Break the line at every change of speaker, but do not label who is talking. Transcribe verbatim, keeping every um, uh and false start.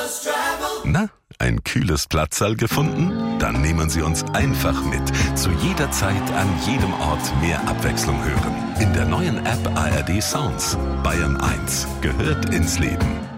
Na, ein kühles Platzsaal gefunden? Dann nehmen Sie uns einfach mit. Zu jeder Zeit, an jedem Ort mehr Abwechslung hören. In der neuen App A R D Sounds. Bayern eins gehört ins Leben.